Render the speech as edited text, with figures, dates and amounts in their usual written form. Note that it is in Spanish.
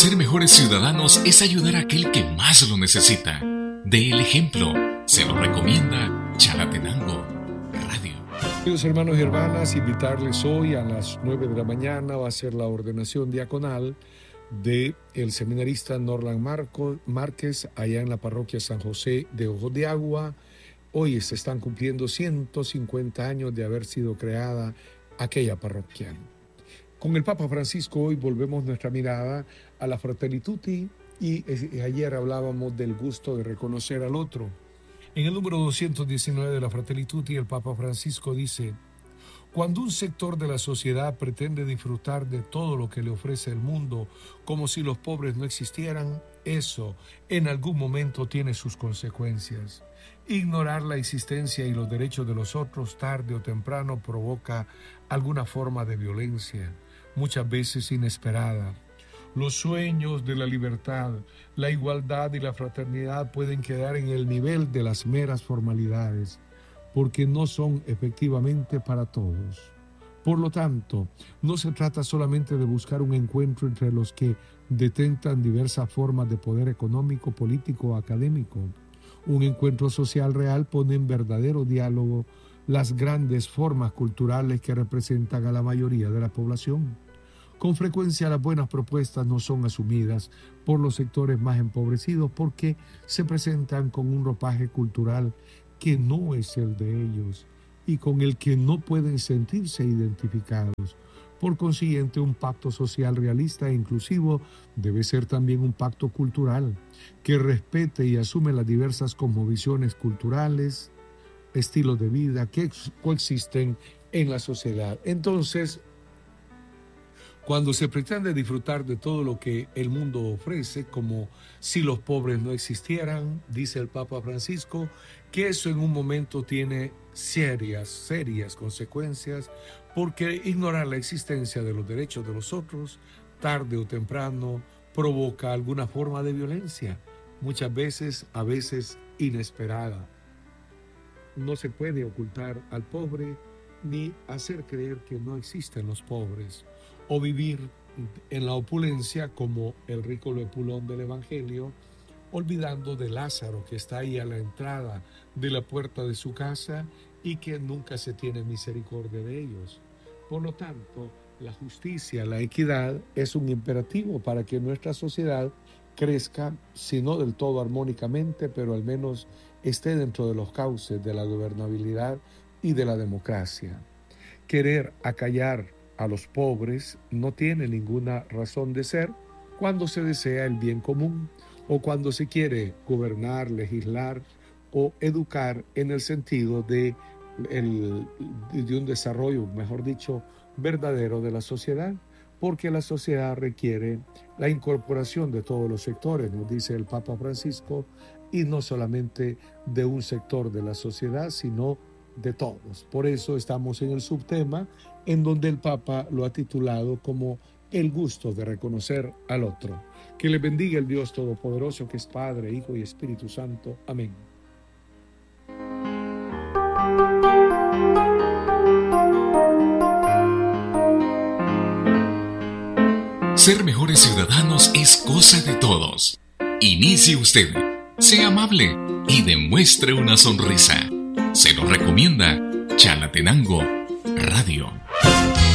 Ser mejores ciudadanos es ayudar a aquel que más lo necesita. Dé el ejemplo. Se lo recomienda Chalatenango Radio. Queridos hermanos y hermanas, invitarles hoy a las 9 de la mañana va a ser la ordenación diaconal de el seminarista Norland Márquez allá en la parroquia San José de Ojos de Agua. Hoy se están cumpliendo 150 años de haber sido creada aquella parroquia. Con el Papa Francisco hoy volvemos nuestra mirada a la Fratelli Tutti y ayer hablábamos del gusto de reconocer al otro. En el número 219 de la Fratelli Tutti el Papa Francisco dice: cuando un sector de la sociedad pretende disfrutar de todo lo que le ofrece el mundo como si los pobres no existieran, eso en algún momento tiene sus consecuencias. Ignorar la existencia y los derechos de los otros tarde o temprano provoca alguna forma de violencia, muchas veces inesperada. Los sueños de la libertad, la igualdad y la fraternidad pueden quedar en el nivel de las meras formalidades, porque no son efectivamente para todos. Por lo tanto, no se trata solamente de buscar un encuentro entre los que detentan diversas formas de poder económico, político o académico. Un encuentro social real pone en verdadero diálogo las grandes formas culturales que representan a la mayoría de la población. Con frecuencia las buenas propuestas no son asumidas por los sectores más empobrecidos porque se presentan con un ropaje cultural que no es el de ellos y con el que no pueden sentirse identificados. Por consiguiente, un pacto social realista e inclusivo debe ser también un pacto cultural que respete y asume las diversas cosmovisiones culturales, estilos de vida que coexisten en la sociedad. Entonces, cuando se pretende disfrutar de todo lo que el mundo ofrece, como si los pobres no existieran, dice el Papa Francisco, que eso en un momento tiene serias consecuencias, porque ignorar la existencia de los derechos de los otros, tarde o temprano, provoca alguna forma de violencia, muchas veces, a veces inesperada. No se puede ocultar al pobre ni hacer creer que no existen los pobres, o vivir en la opulencia como el rico lepulón del Evangelio, olvidando de Lázaro que está ahí a la entrada de la puerta de su casa y que nunca se tiene misericordia de ellos. Por lo tanto, la justicia, la equidad es un imperativo para que nuestra sociedad crezca, si no del todo armónicamente, pero al menos esté dentro de los cauces de la gobernabilidad y de la democracia. Querer acallar a los pobres no tiene ninguna razón de ser cuando se desea el bien común o cuando se quiere gobernar, legislar o educar en el sentido de un desarrollo, mejor dicho, verdadero de la sociedad, porque la sociedad requiere la incorporación de todos los sectores, nos dice el Papa Francisco, y no solamente de un sector de la sociedad, sino de todos. Por eso estamos en el subtema en donde el Papa lo ha titulado como el gusto de reconocer al otro. Que le bendiga el Dios Todopoderoso, que es Padre, Hijo y Espíritu Santo. Amén. Ser mejores ciudadanos es cosa de todos. Inicie usted, sea amable y demuestre una sonrisa. Se lo recomienda Chalatenango Radio.